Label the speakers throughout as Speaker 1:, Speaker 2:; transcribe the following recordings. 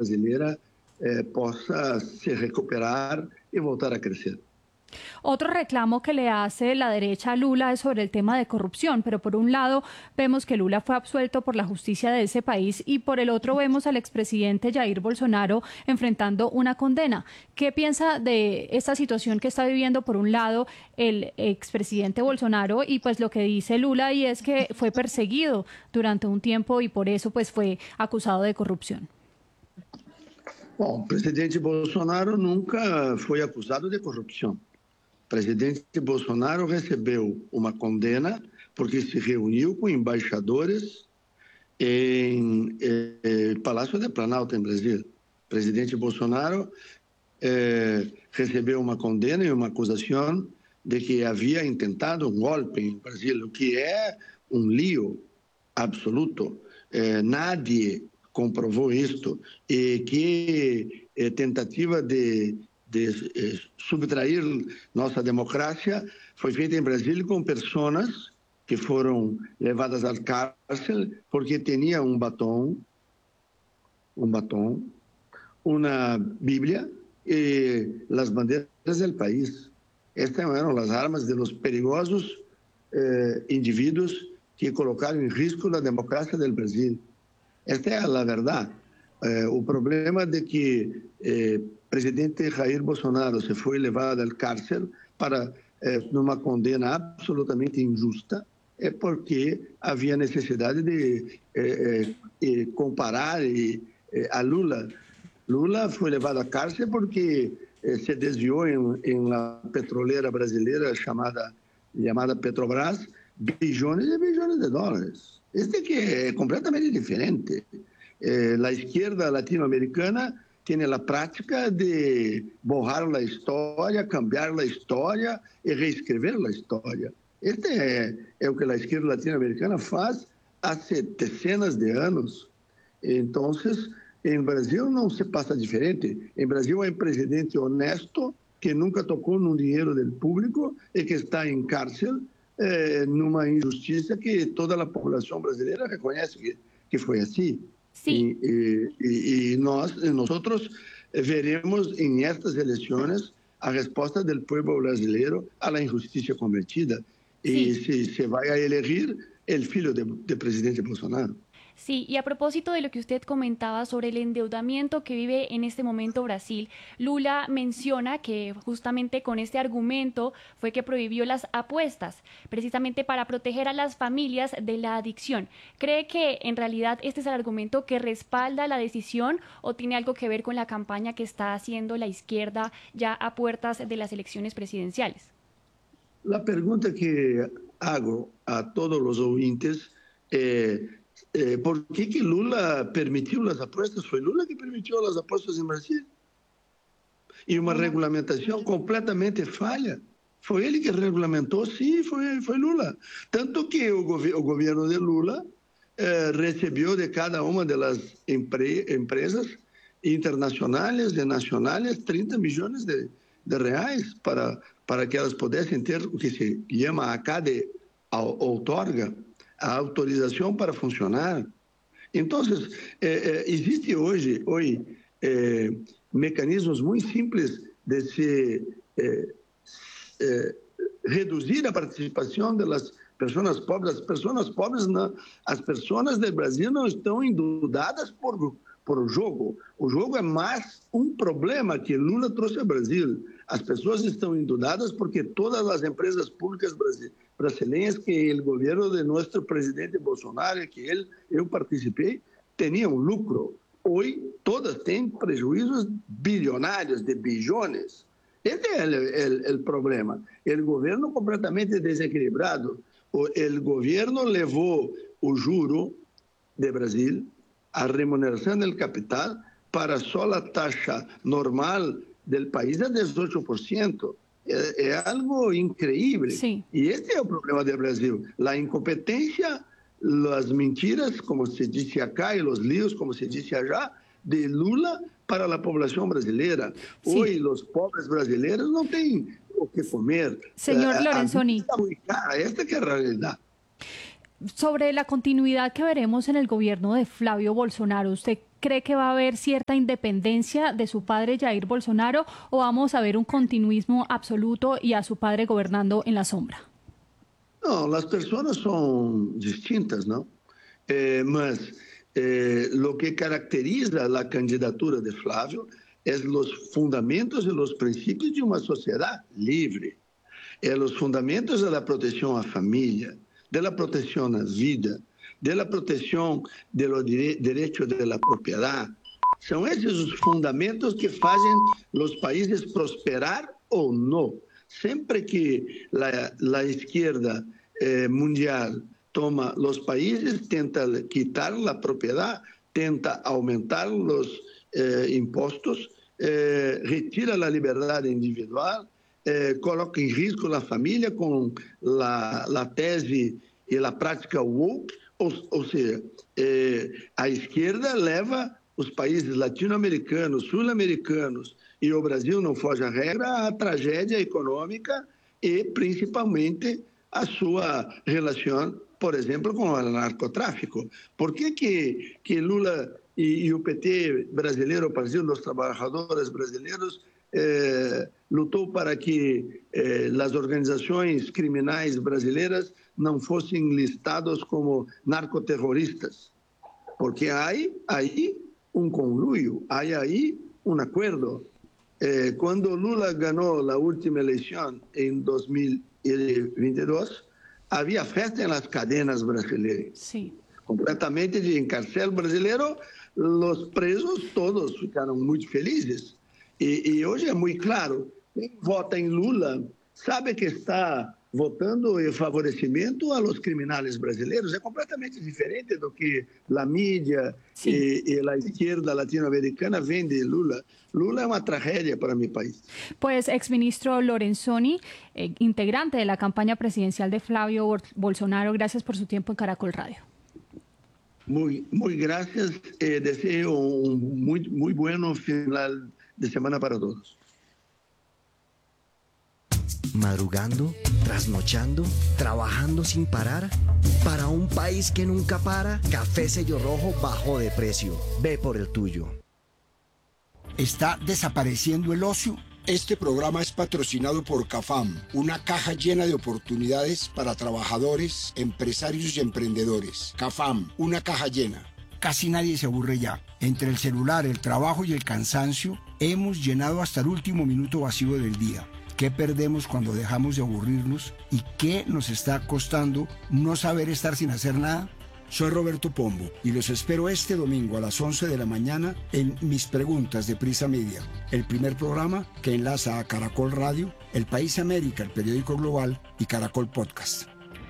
Speaker 1: brasileira possa se recuperar e voltar a crescer.
Speaker 2: Otro reclamo que le hace la derecha a Lula es sobre el tema de corrupción, pero por un lado vemos que Lula fue absuelto por la justicia de ese país y por el otro vemos al expresidente Jair Bolsonaro enfrentando una condena. ¿Qué piensa de esta situación que está viviendo por un lado el expresidente Bolsonaro y pues lo que dice Lula, y es que fue perseguido durante un tiempo y por eso pues fue acusado de corrupción?
Speaker 1: Bom, o presidente Bolsonaro nunca foi acusado de corrupção. O presidente Bolsonaro recebeu uma condena porque se reuniu com embaixadores em Palácio do Planalto, em Brasília. O presidente Bolsonaro recebeu uma condena e uma acusação de que havia intentado um golpe em Brasília, o que é um lío absoluto. Nadie comprovou isto, e que tentativa de subtrair nossa democracia foi feita em Brasília com pessoas que foram levadas ao cárcel porque tinham um batom, uma Bíblia e as bandeiras do país. Estas eram as armas de los perigosos indivíduos que colocaram em risco a democracia do Brasil. Esta é a verdade. O problema de que o presidente Jair Bolsonaro se foi levado ao cárcel para numa condena absolutamente injusta é porque havia necessidade de comparar a Lula. Lula foi levado à cárcel porque se desviou em uma petroleira brasileira chamada Petrobras bilhões e bilhões de dólares. Este que é completamente diferente. A esquerda latino-americana tem a prática de borrar a história, cambiar a história e reescrever a história. Este é o que a esquerda latino-americana faz há dezenas de anos. Então, em Brasil não se passa diferente. Em Brasil é um presidente honesto que nunca tocou no dinheiro do público e que está em cárcel numa injustiça que toda a população brasileira reconhece que foi assim.
Speaker 2: Sí.
Speaker 1: E nós veremos em estas eleições a resposta do povo brasileiro à injustiça cometida e se vai a eleger o filho do presidente Bolsonaro.
Speaker 2: Sí, y a propósito de lo que usted comentaba sobre el endeudamiento que vive en este momento Brasil, Lula menciona que justamente con este argumento fue que prohibió las apuestas, precisamente para proteger a las familias de la adicción. ¿Cree que en realidad este es el argumento que respalda la decisión o tiene algo que ver con la campaña que está haciendo la izquierda ya a puertas de las elecciones presidenciales?
Speaker 1: La pregunta que hago a todos los oyentes ¿por qué Lula permitió las apuestas? Fue Lula que permitió las apuestas en Brasil. Y una regulamentación completamente falla. Fue él que regulamentó, sí, fue Lula. Tanto que el gobierno de Lula recibió de cada una de las empresas internacionales y nacionales 30 millones de reais para que elas pudessem ter o que se chama acá de outorga, a autorização para funcionar. Então, existe hoje mecanismos muito simples de se reduzir a participação das pessoas pobres. As pessoas do Brasil não estão endeudadas por o jogo. O jogo é mais um problema que Lula trouxe ao Brasil. As pessoas estão endeudadas porque todas as empresas públicas brasileiras que o governo de nosso presidente Bolsonaro, que eu participei, tinham lucro. Hoje, todas têm prejuízos bilionários, de bilhões. Esse é o problema. O governo completamente desequilibrado. O governo levou o juro de Brasil, a remuneração do capital, para só a taxa normal do país é 18%. É algo increíble.
Speaker 2: Sí.
Speaker 1: E este é o problema do Brasil. A incompetência, as mentiras, como se disse acá, e os líos, como se disse allá, de Lula para a população brasileira.
Speaker 2: Sí.
Speaker 1: Hoje, os pobres brasileiros não têm o que comer.
Speaker 2: Señor Lorenzoni.
Speaker 1: Está muito cara. Esta que é a realidade.
Speaker 2: Sobre la continuidad que veremos en el gobierno de Flavio Bolsonaro, ¿usted cree que va a haber cierta independencia de su padre Jair Bolsonaro o vamos a ver un continuismo absoluto y a su padre gobernando en la sombra?
Speaker 1: No, las personas son distintas, ¿no? Mas lo que caracteriza la candidatura de Flavio es los fundamentos y los principios de una sociedad libre. Los fundamentos de la protección a familia, de la protección a vida, de la protección de los derechos de la propiedad. Son esos los fundamentos que hacen los países prosperar o no. Siempre que la izquierda mundial toma los países, tenta quitar la propiedad, tenta aumentar los impuestos, retira la libertad individual, coloca em risco a família com a tese e a prática woke, ou seja, a esquerda leva os países latino-americanos, sul-americanos e o Brasil não foge à regra, à tragédia econômica e principalmente a sua relação, por exemplo, com o narcotráfico. Por que Lula e o PT brasileiro, o Partido dos Trabalhadores brasileiros, lutou para que as organizações criminais brasileiras não fossem listadas como narcoterroristas? Porque há aí um conluio, há aí um acordo. Quando Lula ganhou a última eleição em 2022, havia festa nas cadenas brasileiras.
Speaker 2: Sí.
Speaker 1: Completamente de encarcel brasileiro, os presos todos ficaram muito felizes. E hoje é muito claro, quem vota em Lula sabe que está votando em favorecimento a los criminais brasileiros. É completamente diferente do que a mídia e a esquerda latino-americana vende Lula. Lula es una tragedia para mi país.
Speaker 2: Pues, exministro Lorenzoni, integrante de la campaña presidencial de Flavio Bolsonaro, gracias por su tiempo en Caracol Radio.
Speaker 1: Muy gracias. Deseo un muy bueno final de semana para todos.
Speaker 3: Madrugando, trasnochando, trabajando sin parar. Para un país que nunca para, Café Sello Rojo bajó de precio. Ve por el tuyo.
Speaker 4: ¿Está desapareciendo el ocio? Este programa es patrocinado por CAFAM, una caja llena de oportunidades para trabajadores, empresarios y emprendedores. CAFAM, una caja llena. Casi nadie se aburre ya. Entre el celular, el trabajo y el cansancio, hemos llenado hasta el último minuto vacío del día. ¿Qué perdemos cuando dejamos de aburrirnos? ¿Y qué nos está costando no saber estar sin hacer nada? Soy Roberto Pombo y los espero este domingo a las 11 de la mañana en Mis Preguntas de Prisa Media, el primer programa que enlaza a Caracol Radio, El País América, el periódico global y Caracol Podcast.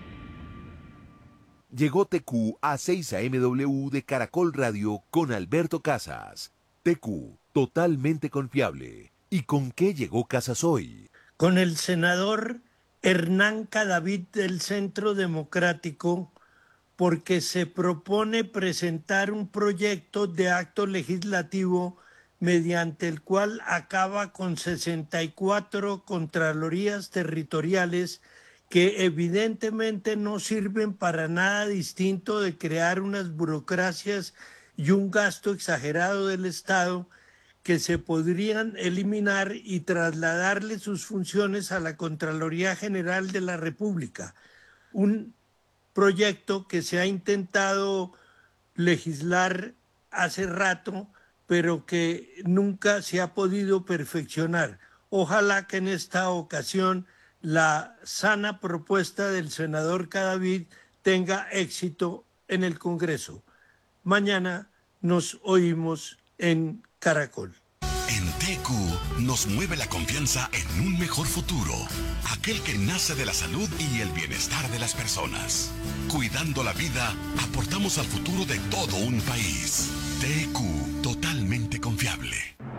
Speaker 5: Llegó TQ a 6 AMW de Caracol Radio con Alberto Casas. TQ, totalmente confiable. ¿Y con qué llegó Casas hoy?
Speaker 6: Con el senador Hernán Cadavid del Centro Democrático, porque se propone presentar un proyecto de acto legislativo mediante el cual acaba con 64 contralorías territoriales que evidentemente no sirven para nada distinto de crear unas burocracias y un gasto exagerado del Estado que se podrían eliminar y trasladarle sus funciones a la Contraloría General de la República. Un proyecto que se ha intentado legislar hace rato, pero que nunca se ha podido perfeccionar. Ojalá que en esta ocasión la sana propuesta del senador Cadavid tenga éxito en el Congreso. Mañana nos oímos en Caracol.
Speaker 7: En TQ nos mueve la confianza en un mejor futuro, aquel que nace de la salud y el bienestar de las personas. Cuidando la vida, aportamos al futuro de todo un país. TQ, totalmente confiable.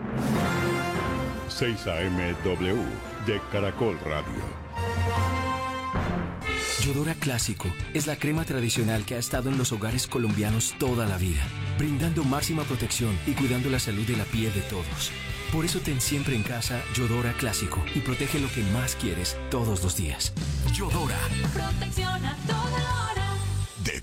Speaker 8: 6 AMW de Caracol Radio.
Speaker 9: Yodora Clásico es la crema tradicional que ha estado en los hogares colombianos toda la vida, brindando máxima protección y cuidando la salud de la piel de todos. Por eso ten siempre en casa Yodora Clásico y protege lo que más quieres todos los días. Yodora.
Speaker 10: Protección a toda hora.
Speaker 7: De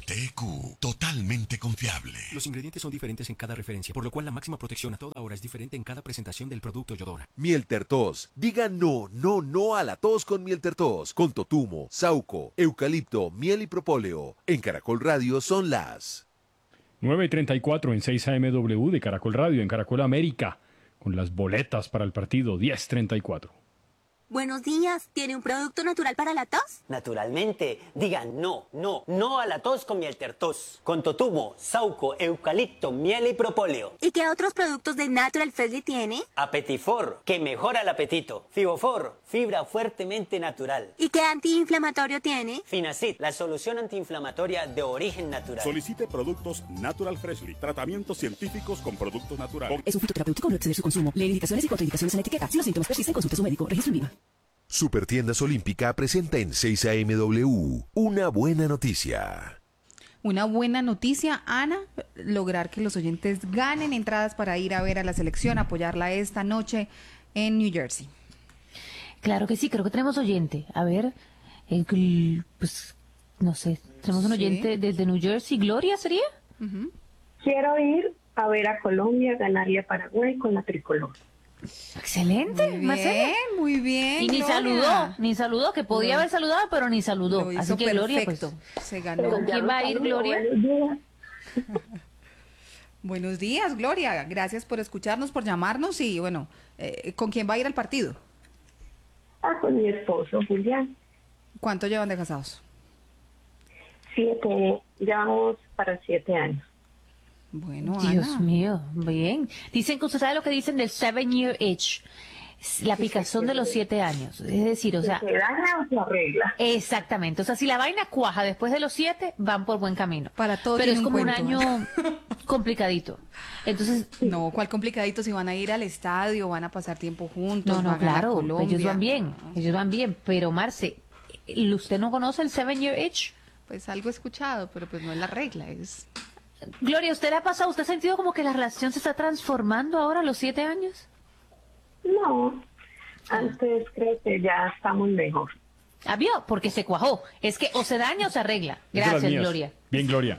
Speaker 7: TQ, totalmente confiable.
Speaker 9: Los ingredientes son diferentes en cada referencia, por lo cual la máxima protección a toda hora es diferente en cada presentación del producto Yodora.
Speaker 5: Miel Tertos. Diga no, no, no a la tos con Miel Tertos. Con totumo, sauco, eucalipto, miel y propóleo. En Caracol Radio son las
Speaker 10: 9:34 en 6 AMW de Caracol Radio, en Caracol América, con las boletas para el partido 10:34.
Speaker 11: Buenos días, ¿tiene un producto natural para la tos?
Speaker 12: Naturalmente, digan no, no, no a la tos con Miel Tertos. Con totumo, sauco, eucalipto, miel y propóleo.
Speaker 11: ¿Y qué otros productos de Natural Freshly tiene?
Speaker 12: Apetifor, que mejora el apetito. Fibofor, fibra fuertemente natural.
Speaker 11: ¿Y qué antiinflamatorio tiene?
Speaker 12: Finacid, la solución antiinflamatoria de origen natural.
Speaker 8: Solicite productos Natural Freshly, tratamientos científicos con productos naturales.
Speaker 13: Es un fitoterapéutico, no exceder su consumo. Lee indicaciones y contraindicaciones en la etiqueta. Si los síntomas persisten, consulte a su médico. Registro en Viva.
Speaker 5: Supertiendas Olímpica presenta en 6 AMW una buena noticia.
Speaker 14: Una buena noticia, Ana, lograr que los oyentes ganen entradas para ir a ver a la selección, apoyarla esta noche en New Jersey.
Speaker 15: Claro que sí, creo que tenemos oyente. A ver, pues no sé, tenemos un oyente desde New Jersey. ¿Gloria sería?
Speaker 16: Quiero ir a ver a Colombia ganarle a Paraguay con la tricolor.
Speaker 15: Excelente,
Speaker 14: muy bien.
Speaker 15: Y ni saludó, que podía haber saludado, pero ni saludó. Así que Gloria, pues,
Speaker 14: se ganó.
Speaker 15: ¿Con quién va a ir Gloria?
Speaker 14: Buenos días, Gloria. Gracias por escucharnos, por llamarnos y bueno, ¿con quién va a ir al partido?
Speaker 16: Con mi esposo, Julián.
Speaker 14: ¿Cuánto llevan de casados?
Speaker 16: 7, llevamos para 7 años.
Speaker 14: Bueno,
Speaker 15: Dios
Speaker 14: Ana.
Speaker 15: mío, bien. Dicen que usted sabe lo que dicen del 7-year itch, la picazón de los 7 años. Es decir, o sea...
Speaker 16: ¿Se daña o se arregla?
Speaker 15: Exactamente. O sea, si la vaina cuaja después de los 7, van por buen camino.
Speaker 14: Para todo.
Speaker 15: Pero es como un
Speaker 14: cuento,
Speaker 15: año complicadito. Entonces...
Speaker 14: No, ¿cuál complicadito? Si van a ir al estadio, van a pasar tiempo juntos,
Speaker 15: No, claro,
Speaker 14: Colombia.
Speaker 15: ellos van bien. Pero, Marce, ¿usted no conoce el 7-year itch?
Speaker 14: Pues algo he escuchado, pero pues no es la regla, es...
Speaker 15: Gloria, ¿usted le ha pasado, usted ha sentido como que la relación se está transformando ahora a los 7 años?
Speaker 16: No, antes creo que ya estamos mejor.
Speaker 15: ¿Vio? Porque se cuajó. Es que o se daña o se arregla. Gracias, Gloria.
Speaker 10: Bien, Gloria.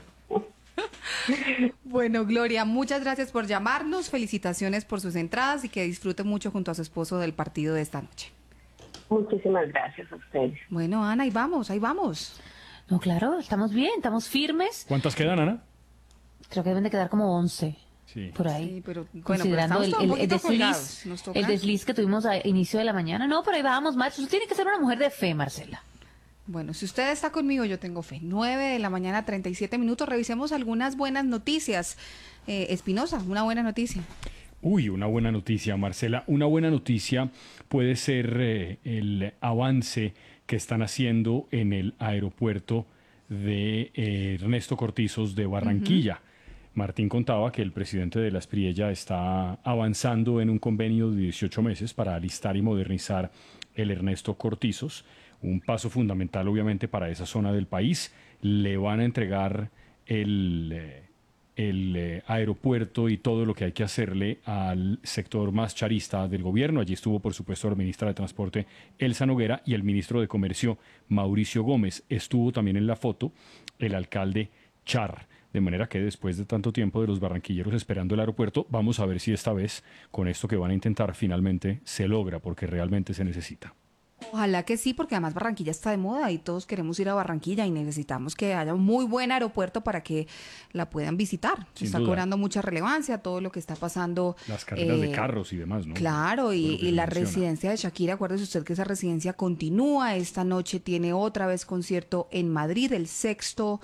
Speaker 14: Bueno, Gloria, muchas gracias por llamarnos, felicitaciones por sus entradas y que disfrute mucho junto a su esposo del partido de esta noche.
Speaker 16: Muchísimas gracias a ustedes.
Speaker 14: Bueno, Ana, ahí vamos.
Speaker 15: No, claro, estamos bien, estamos firmes.
Speaker 10: ¿Cuántas quedan, Ana?
Speaker 15: Creo que deben de quedar como 11.
Speaker 10: Sí.
Speaker 15: Por ahí.
Speaker 14: Sí, pero bueno,
Speaker 15: considerando el desliz que tuvimos a inicio de la mañana. No, pero ahí vamos, Marce. Usted tiene que ser una mujer de fe, Marcela.
Speaker 14: Bueno, si usted está conmigo, yo tengo fe. 9 de la mañana, 37 minutos. Revisemos algunas buenas noticias. Espinosa, una buena noticia.
Speaker 10: Uy, una buena noticia, Marcela. Una buena noticia puede ser el avance que están haciendo en el aeropuerto de Ernesto Cortizos de Barranquilla. Martín contaba que el presidente de la Espriella está avanzando en un convenio de 18 meses para alistar y modernizar el Ernesto Cortizos, un paso fundamental obviamente para esa zona del país. Le van a entregar el aeropuerto y todo lo que hay que hacerle al sector más charista del gobierno. Allí estuvo, por supuesto, la ministra de Transporte, Elsa Noguera, y el ministro de Comercio, Mauricio Gómez. Estuvo también en la foto el alcalde Char. De manera que después de tanto tiempo de los barranquilleros esperando el aeropuerto, vamos a ver si esta vez, con esto que van a intentar, finalmente se logra, porque realmente se necesita.
Speaker 14: Ojalá que sí, porque además Barranquilla está de moda y todos queremos ir a Barranquilla y necesitamos que haya un muy buen aeropuerto para que la puedan visitar.
Speaker 10: Sin
Speaker 14: está
Speaker 10: duda.
Speaker 14: cobrando mucha relevancia todo lo que está pasando.
Speaker 10: Las carreras de carros y demás, ¿no?
Speaker 14: Claro, y
Speaker 10: se
Speaker 14: la
Speaker 10: menciona.
Speaker 14: residencia de Shakira, acuérdese usted que esa residencia continúa. Esta noche tiene otra vez concierto en Madrid, el sexto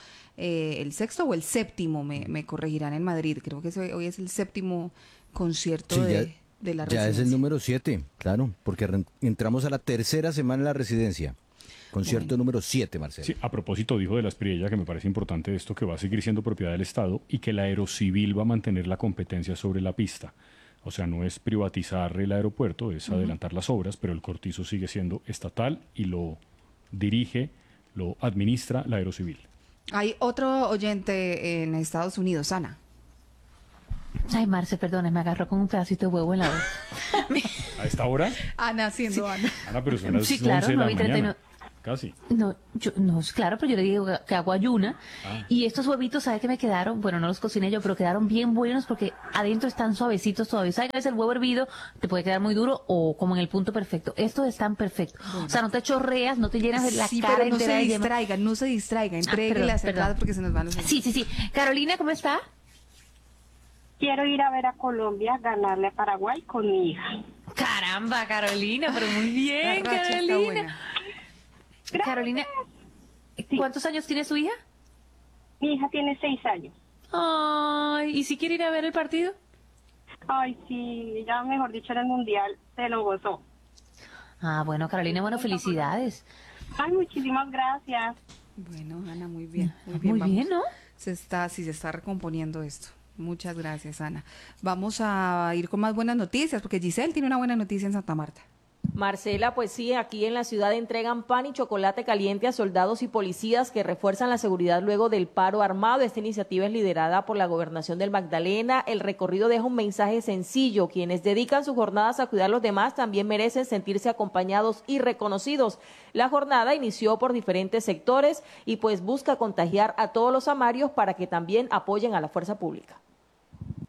Speaker 14: o el séptimo, me corregirán, en Madrid. Creo que hoy es el séptimo concierto
Speaker 17: Sí,
Speaker 14: de la
Speaker 17: ya
Speaker 14: residencia.
Speaker 17: es el número 7, claro, porque entramos a la tercera semana en la residencia. Concierto número 7, Marcelo.
Speaker 10: Sí, a propósito dijo de la Espriella, que me parece importante esto, que va a seguir siendo propiedad del Estado y que la Aerocivil va a mantener la competencia sobre la pista. O sea, no es privatizar el aeropuerto, es adelantar las obras, pero el Cortizo sigue siendo estatal y lo dirige, lo administra la Aerocivil.
Speaker 14: Hay otro oyente en Estados Unidos, Ana.
Speaker 15: Ay, Marce, perdone, me agarró con un pedacito de huevo en la voz.
Speaker 10: ¿A esta hora?
Speaker 14: Ana, siendo Ana.
Speaker 10: Ana, pero son las
Speaker 15: Sí, claro,
Speaker 10: 11 de la
Speaker 15: 9:39.
Speaker 10: mañana. casi.
Speaker 15: No, claro, pero yo le digo que hago ayuna. Y estos huevitos, ¿sabes qué me quedaron? Bueno, no los cociné yo, pero quedaron bien buenos porque adentro están suavecitos todavía. ¿Sabes? A veces el huevo hervido te puede quedar muy duro o como en el punto perfecto. Estos están perfectos. Bueno. O sea, no te chorreas, no te llenas de la cara
Speaker 14: pero no
Speaker 15: entera
Speaker 14: se distraigan, no se distraigan. Entreguen las entradas porque se nos van los...
Speaker 15: Sí. Carolina, ¿cómo está?
Speaker 16: Quiero ir a ver a Colombia, ganarle a Paraguay con mi hija.
Speaker 15: Caramba, Carolina, pero muy bien, Carolina. Carolina, ¿cuántos años tiene su hija?
Speaker 16: Mi hija tiene 6 años.
Speaker 15: Ay, ¿y si quiere ir a ver el partido?
Speaker 16: Ay, sí, ya mejor dicho en el Mundial se lo gozó.
Speaker 15: Ah, bueno, Carolina, bueno, felicidades.
Speaker 16: Ay, muchísimas gracias.
Speaker 14: Bueno, Ana, muy bien.
Speaker 15: Muy bien, ¿no?
Speaker 14: Se está recomponiendo esto. Muchas gracias, Ana. Vamos a ir con más buenas noticias, porque Giselle tiene una buena noticia en Santa Marta.
Speaker 18: Marcela, pues sí, aquí en la ciudad entregan pan y chocolate caliente a soldados y policías que refuerzan la seguridad luego del paro armado. Esta iniciativa es liderada por la Gobernación del Magdalena. El recorrido deja un mensaje sencillo. Quienes dedican sus jornadas a cuidar a los demás también merecen sentirse acompañados y reconocidos. La jornada inició por diferentes sectores y pues busca contagiar a todos los samarios para que también apoyen a la fuerza pública.